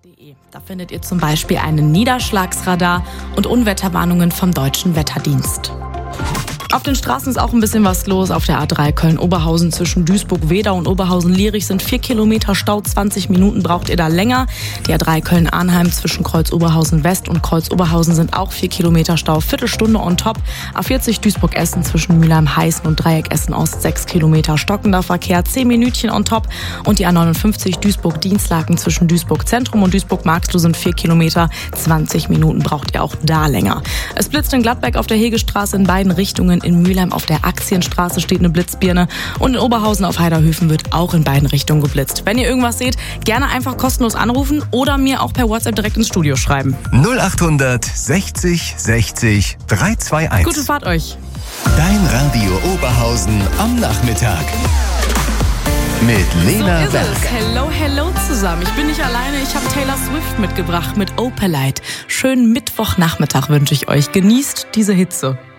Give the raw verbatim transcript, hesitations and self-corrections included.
punkt de. Da findet ihr zum Beispiel einen Niederschlagsradar und Unwetterwarnungen vom Deutschen Wetterdienst. Auf den Straßen ist auch ein bisschen was los. Auf der A drei Köln-Oberhausen zwischen Duisburg-Wedau und Oberhausen-Lierich sind vier Kilometer Stau. zwanzig Minuten braucht ihr da länger. Die A drei Köln-Arnheim zwischen Kreuz-Oberhausen-West und Kreuz-Oberhausen sind auch vier Kilometer Stau. Viertelstunde on top. A vierzig Duisburg-Essen zwischen Mülheim-Heißen und Dreieck Essen-Ost sechs Kilometer stockender Verkehr. zehn Minütchen on top. Und die A neunundfünfzig Duisburg-Dienstlaken zwischen Duisburg-Zentrum und Duisburg-Marxloh sind vier Kilometer. zwanzig Minuten braucht ihr auch da länger. Es blitzt in Gladbeck auf der Hegestraße in beiden Richtungen. In Mülheim auf der Aktienstraße steht eine Blitzbirne und in Oberhausen auf Heiderhöfen wird auch in beiden Richtungen geblitzt. Wenn ihr irgendwas seht, gerne einfach kostenlos anrufen oder mir auch per WhatsApp direkt ins Studio schreiben. null achthundert sechzig sechzig drei zwei eins. Gute Fahrt euch. Dein Radio Oberhausen am Nachmittag. Mit Lena So Berg. ist es. Hello, hello zusammen. Ich bin nicht alleine. Ich habe Taylor Swift mitgebracht mit Opalite. Schönen Mittwochnachmittag wünsche ich euch. Genießt diese Hitze.